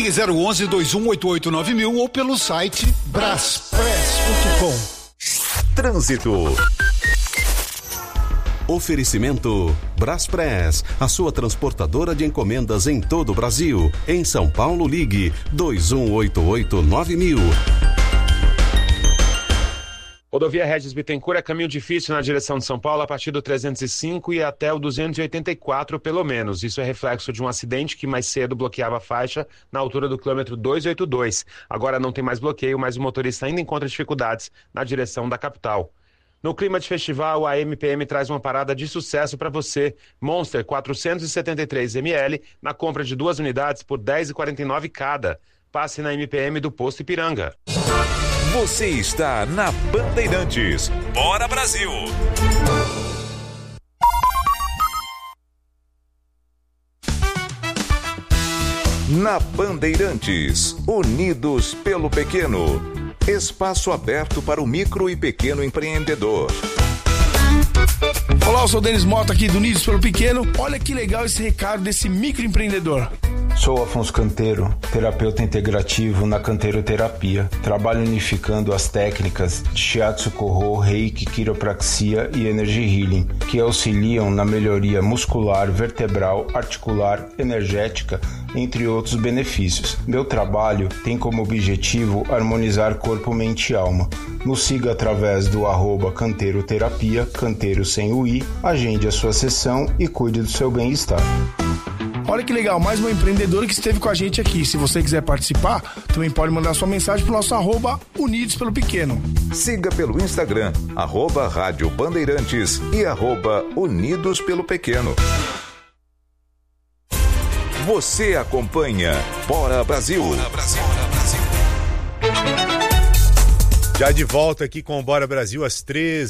Ligue 011-2188-9000 ou pelo site braspress.com. Trânsito. Oferecimento Braspress, a sua transportadora de encomendas em todo o Brasil. Em São Paulo, ligue 2188-9000. Rodovia Regis Bittencourt é caminho difícil na direção de São Paulo a partir do 305 e até o 284 pelo menos. Isso é reflexo de um acidente que mais cedo bloqueava a faixa na altura do quilômetro 282. Agora não tem mais bloqueio, mas o motorista ainda encontra dificuldades na direção da capital. No clima de festival, a MPM traz uma parada de sucesso para você. Monster 473 ml na compra de 2 unidades por R$10,49 cada. Passe na MPM do Posto Ipiranga. Você está na Bandeirantes. Bora Brasil! Na Bandeirantes, Unidos pelo Pequeno. Espaço aberto para o micro e pequeno empreendedor. Olá, eu sou o Denis Mota aqui do Unidos pelo Pequeno. Olha que legal esse recado desse microempreendedor. Sou Afonso Canteiro, terapeuta integrativo na Canteiro Terapia. Trabalho unificando as técnicas de Shiatsu Koho, Reiki, Quiropraxia e Energy Healing, que auxiliam na melhoria muscular, vertebral, articular, energética, entre outros benefícios. Meu trabalho tem como objetivo harmonizar corpo, mente e alma. Nos siga através do @Canteiro Terapia, Canteiro sem o I, agende a sua sessão e cuide do seu bem-estar. Olha que legal, mais uma empreendedora que esteve com a gente aqui. Se você quiser participar, também pode mandar sua mensagem para o nosso @Unidos pelo Pequeno. Siga pelo Instagram, @Rádio Bandeirantes e @Unidos pelo Pequeno. Você acompanha Bora Brasil. Bora Brasil. Já de volta aqui com o Bora Brasil às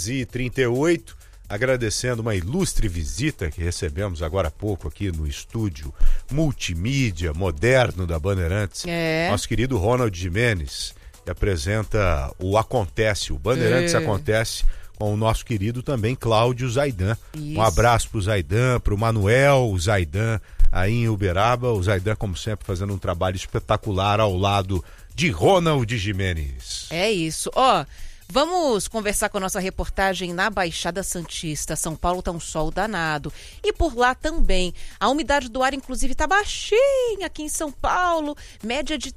13h38. Agradecendo uma ilustre visita que recebemos agora há pouco aqui no estúdio multimídia moderno da Bandeirantes. Nosso querido Ronald Gimenez, que apresenta o Acontece, o Bandeirantes Acontece, com o nosso querido também Cláudio Zaidan. Isso. Um abraço pro Zaidan, pro Manuel Zaidan, aí em Uberaba. O Zaidan, como sempre, fazendo um trabalho espetacular ao lado de Ronald Gimenez. É isso. Vamos conversar com a nossa reportagem na Baixada Santista. São Paulo tá um sol danado. E por lá também. A umidade do ar, inclusive, tá baixinha aqui em São Paulo. Média de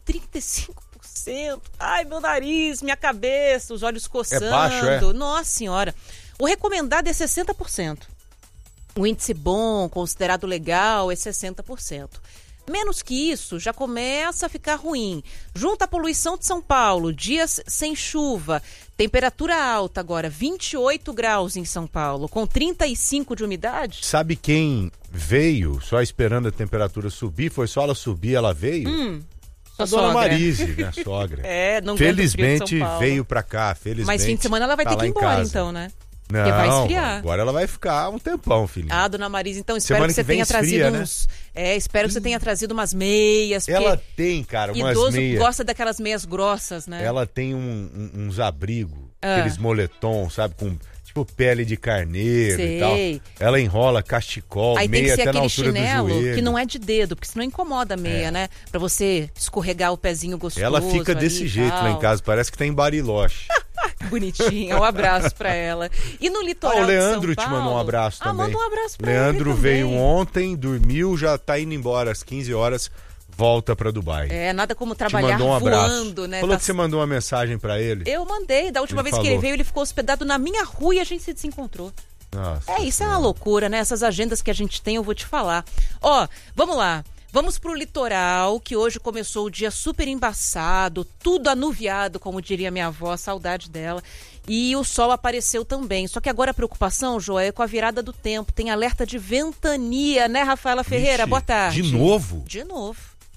35%. Ai, meu nariz, minha cabeça, os olhos coçando. É baixo, é? Nossa Senhora. O recomendado é 60%. O índice bom, considerado legal, é 60%. Menos que isso, já começa a ficar ruim. Junto à poluição de São Paulo, dias sem chuva, temperatura alta agora, 28 graus em São Paulo, com 35 de umidade. Sabe quem veio só esperando a temperatura subir? Foi só ela subir, ela veio? A dona Marise, minha sogra. Não felizmente veio pra cá, felizmente. Mas fim de semana ela vai ter que ir embora, então, né? Não, porque vai esfriar. Agora ela vai ficar um tempão, filhinho. Dona Marisa, então espero que você tenha trazido uns... espero que você tenha trazido umas meias. Ela tem, cara, umas meias. Idoso gosta daquelas meias grossas, né? Ela tem uns abrigos, aqueles moletom, sabe, com tipo pele de carneiro e tal. Ela enrola cachecol, aí meia até na altura do joelho. Chinelo que não é de dedo, porque senão incomoda a meia, né? Pra você escorregar o pezinho gostoso. Ela fica desse jeito lá em casa, parece que tá em Bariloche. Bonitinha, um abraço pra ela. E no litoral o Leandro de São te Paulo... mandou um abraço também. Manda um abraço pra Leandro ele veio também. ontem, dormiu, já tá indo embora às 15 horas, volta pra Dubai. Nada como trabalhar te mandou um abraço. voando, né? Falou que você mandou uma mensagem pra ele. Eu mandei, da última vez que ele veio, ele ficou hospedado na minha rua e a gente se desencontrou. Nossa, isso é uma loucura, né? Essas agendas que a gente tem, eu vou te falar. Vamos lá. Vamos pro litoral, que hoje começou o dia super embaçado, tudo anuviado, como diria minha avó, saudade dela. E o sol apareceu também. Só que agora a preocupação, Joé, é com a virada do tempo. Tem alerta de ventania, né, Rafaela Ferreira? Boa tarde. De novo? De novo.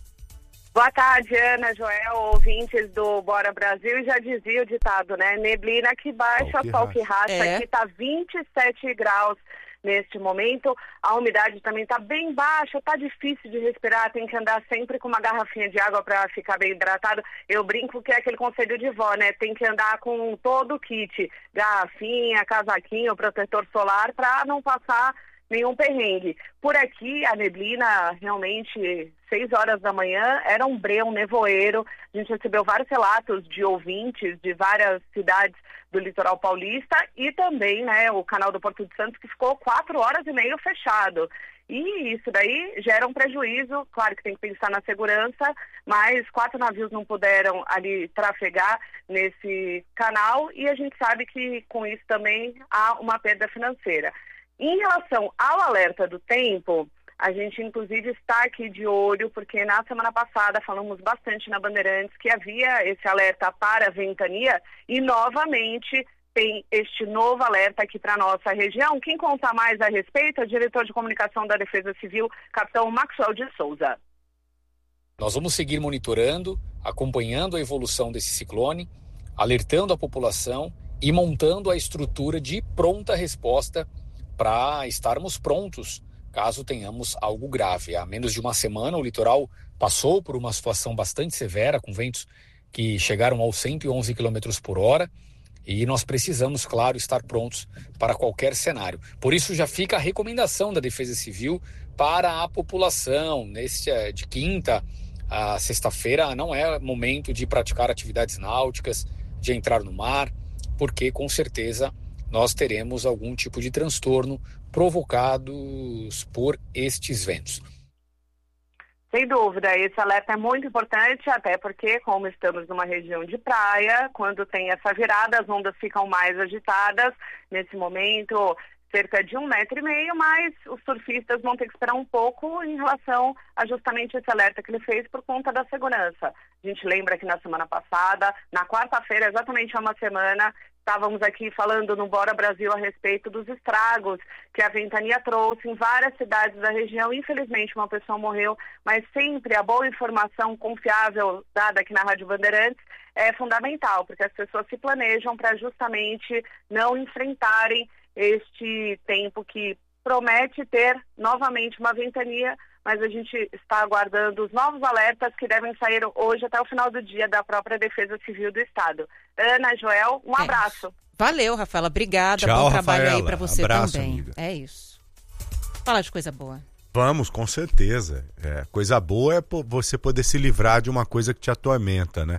Boa tarde, Ana, Joel, ouvintes do Bora Brasil. Já dizia o ditado, né? Neblina que baixa, sol que racha. Aqui tá 27 graus. Neste momento, a umidade também está bem baixa, está difícil de respirar, tem que andar sempre com uma garrafinha de água para ficar bem hidratado. Eu brinco que é aquele conselho de vó, né? Tem que andar com todo o kit, garrafinha, casaquinho, protetor solar, para não passar nenhum perrengue. Por aqui, a neblina, realmente, 6 horas da manhã, era um breu, um nevoeiro. A gente recebeu vários relatos de ouvintes de várias cidades do litoral paulista e também, né, o canal do Porto de Santos, que ficou 4 horas e meia fechado. E isso daí gera um prejuízo, claro que tem que pensar na segurança, mas 4 navios não puderam ali trafegar nesse canal e a gente sabe que com isso também há uma perda financeira. Em relação ao alerta do tempo, a gente inclusive está aqui de olho, porque na semana passada falamos bastante na Bandeirantes que havia esse alerta para ventania e novamente tem este novo alerta aqui para a nossa região. Quem conta mais a respeito é o diretor de comunicação da Defesa Civil, capitão Maxwell de Souza. Nós vamos seguir monitorando, acompanhando a evolução desse ciclone, alertando a população e montando a estrutura de pronta resposta para estarmos prontos caso tenhamos algo grave. Há menos de uma semana o litoral passou por uma situação bastante severa, com ventos que chegaram aos 111 km por hora, e nós precisamos, claro, estar prontos para qualquer cenário. Por isso já fica a recomendação da Defesa Civil para a população. De quinta a sexta-feira não é momento de praticar atividades náuticas, de entrar no mar, porque com certeza nós teremos algum tipo de transtorno provocados por estes ventos. Sem dúvida, esse alerta é muito importante, até porque, como estamos numa região de praia, quando tem essa virada, as ondas ficam mais agitadas. Nesse momento, cerca de 1,5 metro, mas os surfistas vão ter que esperar um pouco em relação a justamente esse alerta que ele fez por conta da segurança. A gente lembra que na semana passada, na quarta-feira, exatamente há uma semana, estávamos aqui falando no Bora Brasil a respeito dos estragos que a ventania trouxe em várias cidades da região. Infelizmente, uma pessoa morreu, mas sempre a boa informação confiável dada aqui na Rádio Bandeirantes é fundamental, porque as pessoas se planejam para justamente não enfrentarem este tempo que promete ter novamente uma ventania, mas a gente está aguardando os novos alertas que devem sair hoje até o final do dia da própria Defesa Civil do Estado. Ana, Joel, um abraço. Valeu, Rafaela, obrigada. Tchau, bom trabalho Rafaela. aí para você Abraço, também. amiga. É isso. Fala de coisa boa. Vamos, com certeza. Coisa boa é você poder se livrar de uma coisa que te atormenta, né?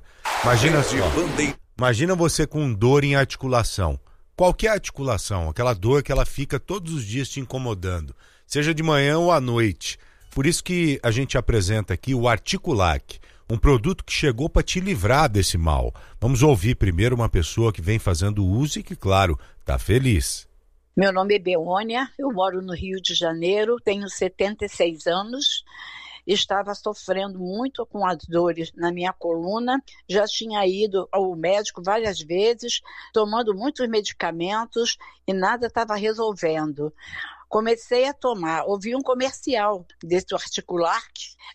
Imagina você com dor em articulação. Qualquer articulação, aquela dor que ela fica todos os dias te incomodando, seja de manhã ou à noite. Por isso que a gente apresenta aqui o Articulac, um produto que chegou para te livrar desse mal. Vamos ouvir primeiro uma pessoa que vem fazendo uso e que, claro, está feliz. Meu nome é Beônia, eu moro no Rio de Janeiro, tenho 76 anos. Estava sofrendo muito com as dores na minha coluna, já tinha ido ao médico várias vezes, tomando muitos medicamentos e nada estava resolvendo. Comecei a tomar, ouvi um comercial desse Articulac,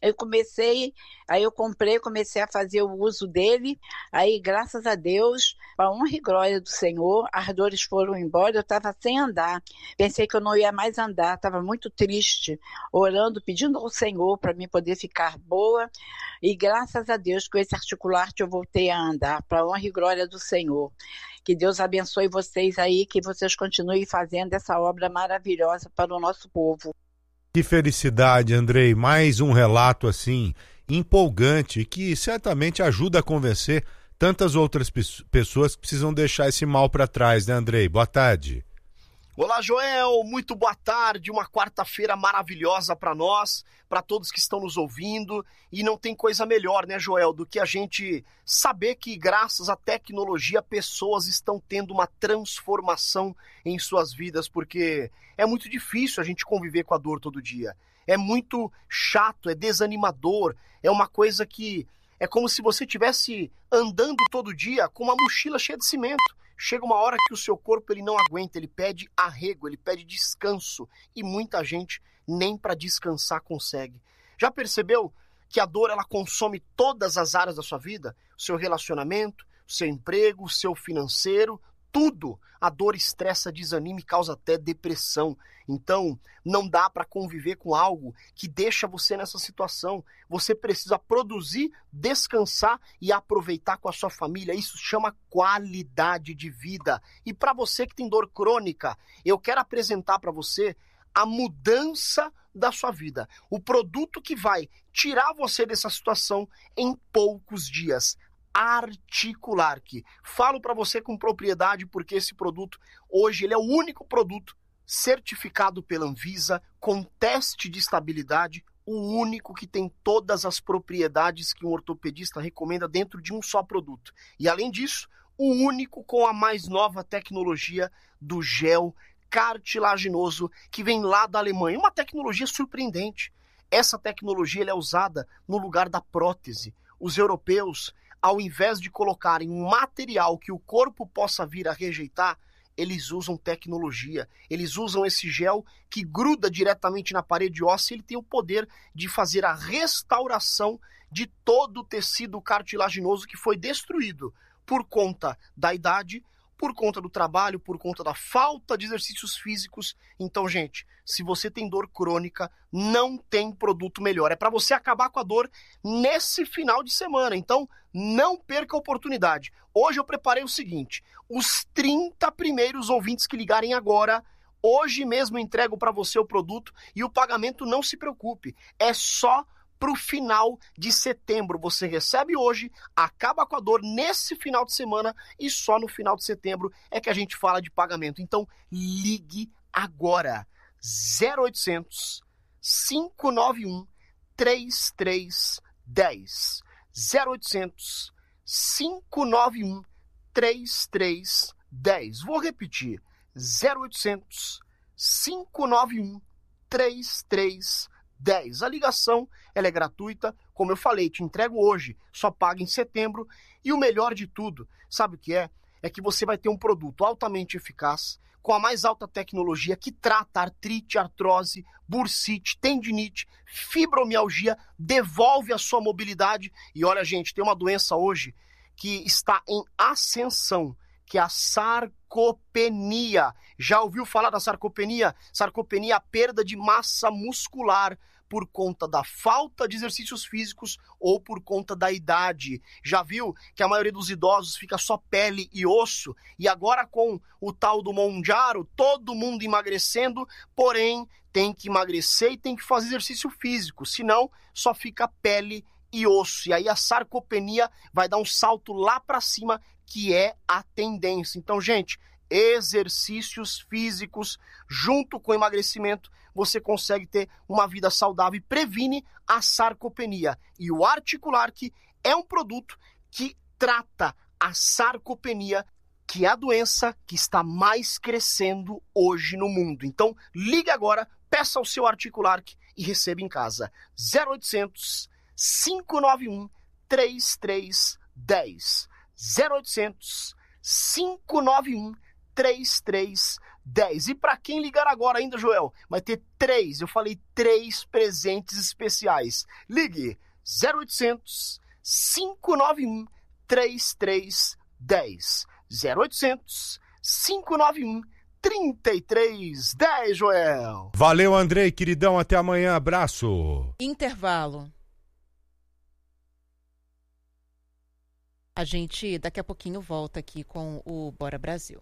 aí eu comprei, comecei a fazer o uso dele, aí graças a Deus, para honra e glória do Senhor, as dores foram embora, eu estava sem andar, pensei que eu não ia mais andar, estava muito triste, orando, pedindo ao Senhor para mim poder ficar boa, e graças a Deus com esse Articulac eu voltei a andar, para honra e glória do Senhor. Que Deus abençoe vocês aí, que vocês continuem fazendo essa obra maravilhosa para o nosso povo. Que felicidade, Andrei. Mais um relato assim, empolgante, que certamente ajuda a convencer tantas outras pessoas que precisam deixar esse mal para trás, né, Andrei? Boa tarde. Olá, Joel, muito boa tarde, uma quarta-feira maravilhosa para nós, para todos que estão nos ouvindo, e não tem coisa melhor, né, Joel, do que a gente saber que graças à tecnologia pessoas estão tendo uma transformação em suas vidas, porque é muito difícil a gente conviver com a dor todo dia, é muito chato, é desanimador, é uma coisa que é como se você estivesse andando todo dia com uma mochila cheia de cimento. Chega uma hora que o seu corpo ele não aguenta, ele pede arrego, ele pede descanso. E muita gente nem para descansar consegue. Já percebeu que a dor ela consome todas as áreas da sua vida? O seu relacionamento, o seu emprego, o seu financeiro, tudo. A dor estressa, desanima e causa até depressão. Então, não dá para conviver com algo que deixa você nessa situação. Você precisa produzir, descansar e aproveitar com a sua família. Isso chama qualidade de vida. E para você que tem dor crônica, eu quero apresentar para você a mudança da sua vida. O produto que vai tirar você dessa situação em poucos dias. Articulark. Falo para você com propriedade porque esse produto, hoje, ele é o único produto certificado pela Anvisa, com teste de estabilidade, o único que tem todas as propriedades que um ortopedista recomenda dentro de um só produto. E além disso, o único com a mais nova tecnologia do gel cartilaginoso que vem lá da Alemanha. Uma tecnologia surpreendente. Essa tecnologia ela é usada no lugar da prótese. Os europeus, ao invés de colocarem um material que o corpo possa vir a rejeitar, eles usam tecnologia, eles usam esse gel que gruda diretamente na parede óssea e ele tem o poder de fazer a restauração de todo o tecido cartilaginoso que foi destruído por conta da idade, por conta do trabalho, por conta da falta de exercícios físicos. Então, gente, se você tem dor crônica, não tem produto melhor. É para você acabar com a dor nesse final de semana. Então, não perca a oportunidade. Hoje eu preparei o seguinte, os 30 primeiros ouvintes que ligarem agora, hoje mesmo eu entrego para você o produto e o pagamento, não se preocupe, é só para o final de setembro. Você recebe hoje, acaba com a dor nesse final de semana e só no final de setembro é que a gente fala de pagamento. Então, ligue agora. 0800 591 3310. 0800 591 3310. Vou repetir. 0800 591 3310. A ligação ela é gratuita, como eu falei, te entrego hoje, só paga em setembro. E o melhor de tudo, sabe o que é? É que você vai ter um produto altamente eficaz, com a mais alta tecnologia, que trata artrite, artrose, bursite, tendinite, fibromialgia, devolve a sua mobilidade. E olha, gente, tem uma doença hoje que está em ascensão, que é a sarcopenia. Já ouviu falar da sarcopenia? Sarcopenia é a perda de massa muscular por conta da falta de exercícios físicos ou por conta da idade. Já viu que a maioria dos idosos fica só pele e osso? E agora com o tal do Monjaro, todo mundo emagrecendo, porém tem que emagrecer e tem que fazer exercício físico, senão só fica pele e osso. E aí a sarcopenia vai dar um salto lá para cima, que é a tendência. Então, gente, exercícios físicos junto com emagrecimento, você consegue ter uma vida saudável e previne a sarcopenia. E o Articulark é um produto que trata a sarcopenia, que é a doença que está mais crescendo hoje no mundo. Então, ligue agora, peça o seu Articulark e receba em casa. 0800 591 3310. 0800 591 3310. E para quem ligar agora ainda, Joel, vai ter 3 presentes especiais. Ligue 0800 591 3310. 0800 591 3310, Joel. Valeu, Andrei, queridão, até amanhã, abraço. Intervalo. A gente daqui a pouquinho volta aqui com o Bora Brasil.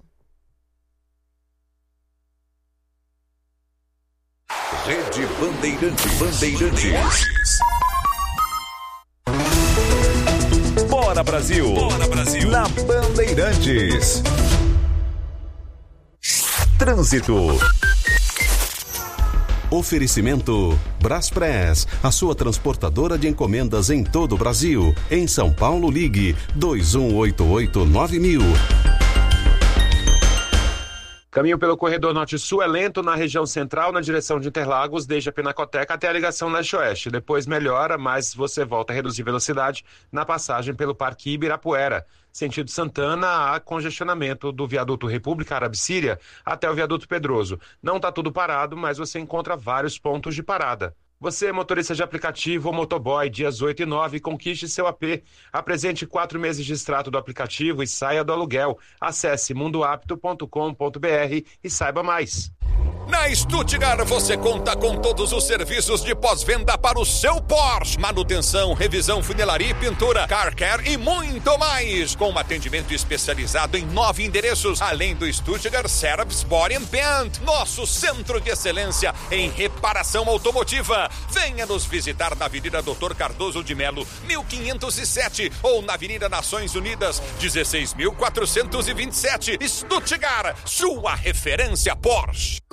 Rede Bandeirantes. Bora Brasil. Bora Brasil. Na Bandeirantes. Trânsito. Oferecimento Braspress, a sua transportadora de encomendas em todo o Brasil. Em São Paulo, ligue 2188-9000. Caminho pelo corredor norte-sul é lento na região central, na direção de Interlagos, desde a Pinacoteca até a ligação leste-oeste. Depois melhora, mas você volta a reduzir velocidade na passagem pelo Parque Ibirapuera. Sentido Santana, há congestionamento do viaduto República Árabe-Síria até o viaduto Pedroso. Não está tudo parado, mas você encontra vários pontos de parada. Você, motorista de aplicativo ou motoboy, dias 8 e 9, conquiste seu AP. Apresente 4 meses de extrato do aplicativo e saia do aluguel. Acesse mundoapto.com.br e saiba mais. Na Stuttgart você conta com todos os serviços de pós-venda para o seu Porsche. Manutenção, revisão, funilaria e pintura, car care e muito mais. Com um atendimento especializado em 9 endereços, além do Stuttgart Service Body and Paint, nosso centro de excelência em reparação automotiva. Venha nos visitar na Avenida Dr. Cardoso de Melo, 1507, ou na Avenida Nações Unidas, 16.427, Stuttgart, sua referência Porsche.